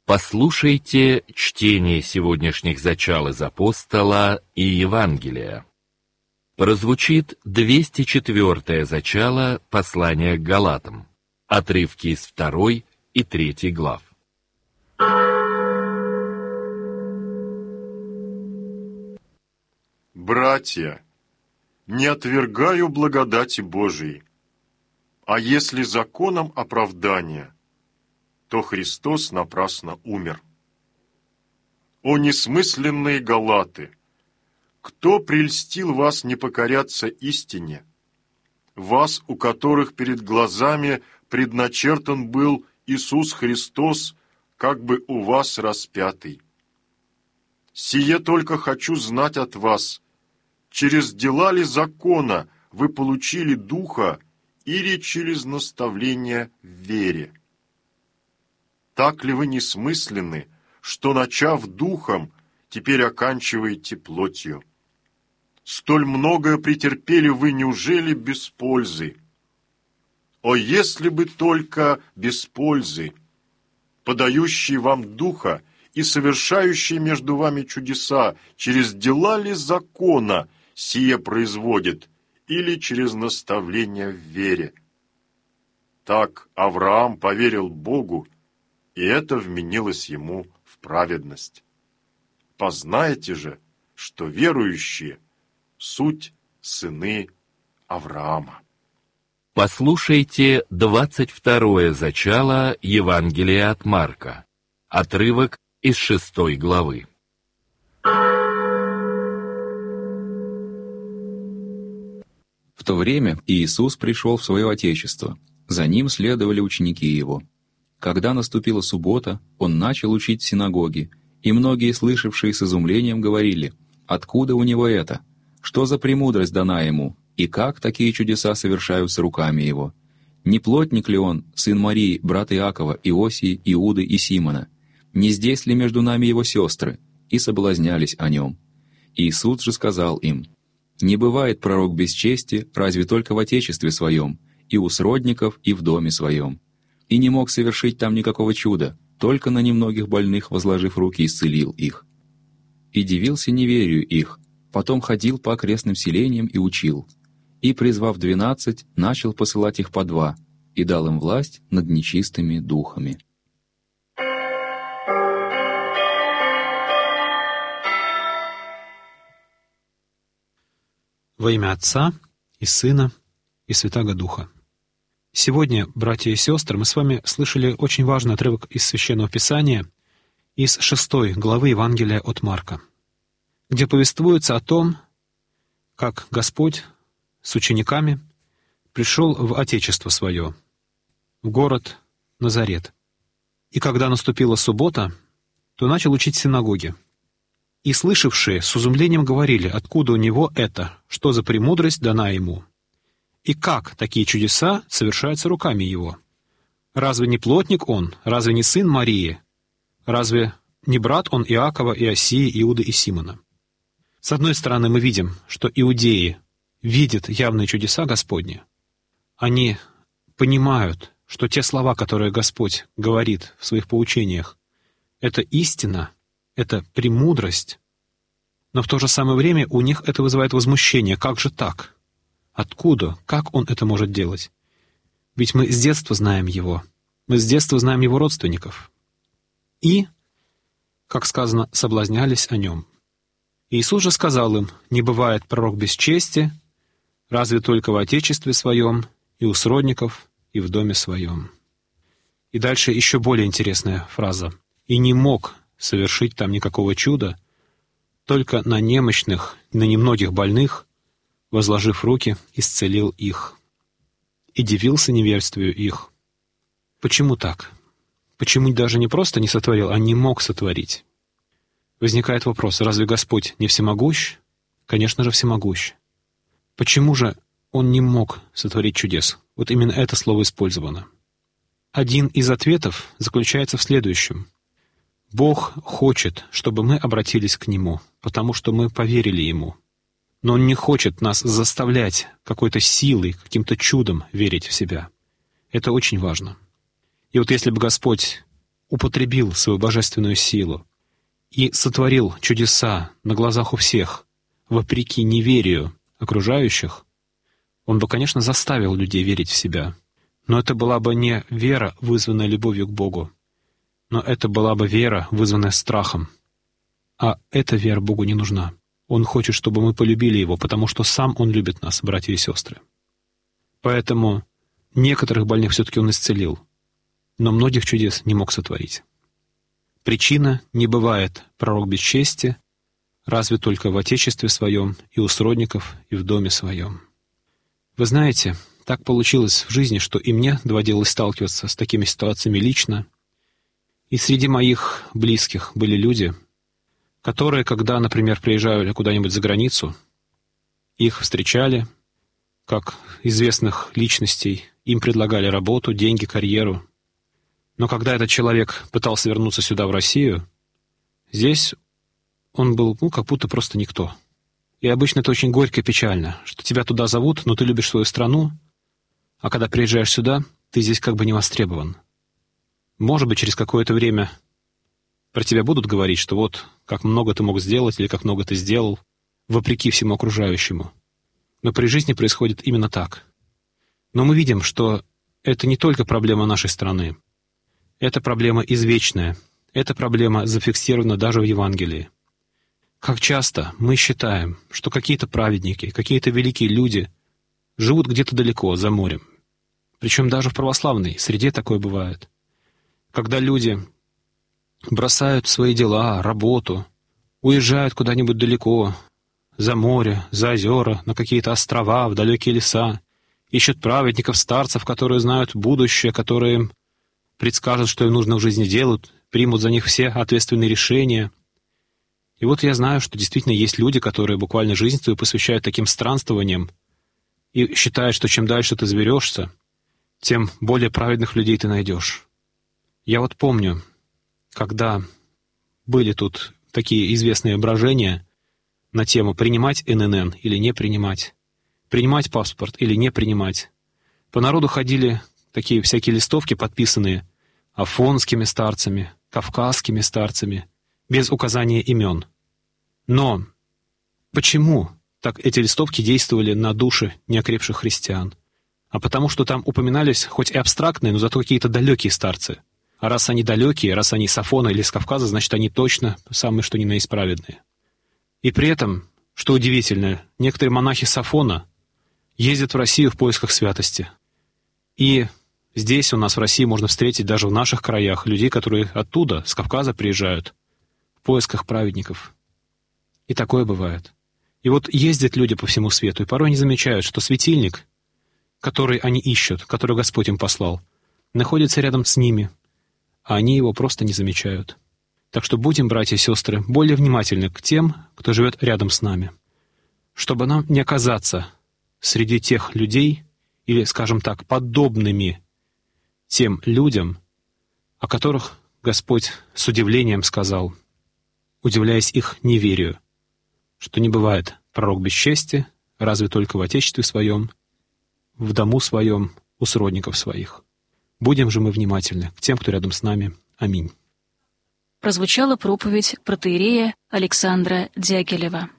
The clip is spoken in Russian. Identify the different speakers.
Speaker 1: Послушайте чтение сегодняшних зачал из апостола и Евангелия. Прозвучит 204-е зачало послания к Галатам, отрывки из 2 и 3 глав.
Speaker 2: Братья, не отвергаю благодати Божией, а если законом оправдания, то Христос напрасно умер. О несмысленные галаты! Кто прельстил вас не покоряться истине? Вас, у которых перед глазами предначертан был Иисус Христос, как бы у вас распятый. Сие только хочу знать от вас, через дела ли закона вы получили Духа или через наставление в вере? Так ли вы несмысленны, что, начав Духом, теперь оканчиваете плотью? Столь многое претерпели вы, неужели без пользы? О, если бы только без пользы! Подающий вам Духа и совершающий между вами чудеса, через дела ли закона сие производит, или через наставление в вере? Так Авраам поверил Богу, и это вменилось ему в праведность. Познаете же, что верующие — суть сыны Авраама.
Speaker 1: Послушайте 22-е зачало Евангелия от Марка, отрывок из 6 главы.
Speaker 3: В то время Иисус пришел в свое Отечество, за Ним следовали ученики Его. Когда наступила суббота, Он начал учить в синагоге, и многие, слышавшие с изумлением, говорили: «Откуда у Него это? Что за премудрость дана Ему? И как такие чудеса совершаются руками Его? Не плотник ли Он, сын Марии, брат Иакова, Иосии, Иуды и Симона? Не здесь ли между нами Его сестры?» И соблазнялись о Нем. Иисус же сказал им: «Не бывает пророк без чести, разве только в Отечестве своем, и у сродников, и в доме своем. И не мог совершить там никакого чуда, только на немногих больных, возложив руки, исцелил их. И дивился неверию их, потом ходил по окрестным селениям и учил. И, призвав 12, начал посылать их по 2, и дал им власть над нечистыми духами».
Speaker 4: Во имя Отца и Сына и Святаго Духа. Сегодня, братья и сестры, мы с вами слышали очень важный отрывок из Священного Писания, из 6 главы Евангелия от Марка, где повествуется о том, как Господь с учениками пришел в Отечество Свое, в город Назарет. И когда наступила суббота, то начал учить в синагоге. И слышавшие с изумлением говорили: «Откуда у него это? Что за премудрость дана ему? И как такие чудеса совершаются руками его? Разве не плотник он? Разве не сын Марии? Разве не брат он Иакова, Иосии, Иуды и Симона?» С одной стороны, мы видим, что иудеи видят явные чудеса Господни. Они понимают, что те слова, которые Господь говорит в своих поучениях, это истина, это премудрость. Но в то же самое время у них это вызывает возмущение. Как же так? Откуда? Как он это может делать? Ведь мы с детства знаем его. Мы с детства знаем его родственников. И, как сказано, соблазнялись о нем. Иисус же сказал им: «Не бывает пророк без чести, разве только в Отечестве Своем, и у сродников, и в доме Своем». И дальше еще более интересная фраза. «И не мог совершить там никакого чуда, только на немощных и на немногих больных, возложив руки, исцелил их. И дивился неверствию их». Почему так? Почему даже не просто не сотворил, а не мог сотворить? Возникает вопрос: разве Господь не всемогущ? Конечно же, всемогущ. Почему же Он не мог сотворить чудес? Вот именно это слово использовано. Один из ответов заключается в следующем. Бог хочет, чтобы мы обратились к Нему, потому что мы поверили Ему. Но Он не хочет нас заставлять какой-то силой, каким-то чудом верить в себя. Это очень важно. И вот если бы Господь употребил свою божественную силу и сотворил чудеса на глазах у всех, вопреки неверию окружающих, Он бы, конечно, заставил людей верить в себя. Но это была бы не вера, вызванная любовью к Богу, но это была бы вера, вызванная страхом. А эта вера Богу не нужна. Он хочет, чтобы мы полюбили Его, потому что сам Он любит нас, братья и сестры. Поэтому некоторых больных все-таки Он исцелил, но многих чудес не мог сотворить. Причина: не бывает пророк без чести, разве только в отечестве своем, и у сродников, и в доме своем. Вы знаете, так получилось в жизни, что и мне доводилось сталкиваться с такими ситуациями лично, и среди моих близких были люди, которые, когда, например, приезжали куда-нибудь за границу, их встречали как известных личностей, им предлагали работу, деньги, карьеру. Но когда этот человек пытался вернуться сюда, в Россию, здесь он был, как будто просто никто. И обычно это очень горько и печально, что тебя туда зовут, но ты любишь свою страну, а когда приезжаешь сюда, ты здесь как бы не востребован. Может быть, через какое-то время про тебя будут говорить, что вот как много ты мог сделать или как много ты сделал, вопреки всему окружающему. Но при жизни происходит именно так. Но мы видим, что это не только проблема нашей страны. Это проблема извечная. Эта проблема зафиксирована даже в Евангелии. Как часто мы считаем, что какие-то праведники, какие-то великие люди живут где-то далеко, за морем. Причем даже в православной среде такое бывает. Когда люди бросают свои дела, работу, уезжают куда-нибудь далеко, за море, за озера, на какие-то острова, в далекие леса, ищут праведников, старцев, которые знают будущее, которые им предскажут, что им нужно в жизни делать, примут за них все ответственные решения. И вот я знаю, что действительно есть люди, которые буквально жизнь свою посвящают таким странствованиям и считают, что чем дальше ты заберешься, тем более праведных людей ты найдешь. Я вот помню, когда были тут такие известные брожения на тему принимать ННН или не принимать, принимать паспорт или не принимать, по народу ходили такие всякие листовки, подписанные афонскими старцами, кавказскими старцами, без указания имен. Но почему так эти листовки действовали на души неокрепших христиан? А потому что там упоминались хоть и абстрактные, но зато какие-то далекие старцы. А раз они далекие, раз они с Афона или с Кавказа, значит, они точно самые что ни на есть праведные. И при этом, что удивительно, некоторые монахи с Афона ездят в Россию в поисках святости. И здесь у нас в России можно встретить даже в наших краях людей, которые оттуда, с Кавказа приезжают в поисках праведников. И такое бывает. И вот ездят люди по всему свету, и порой не замечают, что светильник, который они ищут, который Господь им послал, находится рядом с ними, а они его просто не замечают. Так что будем, братья и сестры, более внимательны к тем, кто живет рядом с нами, чтобы нам не оказаться среди тех людей, или, скажем так, подобными тем людям, о которых Господь с удивлением сказал, удивляясь их неверию, что не бывает пророк без чести, разве только в отечестве своем, в дому своем, у сродников своих. Будем же мы внимательны к тем, кто рядом с нами. Аминь.
Speaker 5: Прозвучала проповедь протоиерея Александра Дягилева.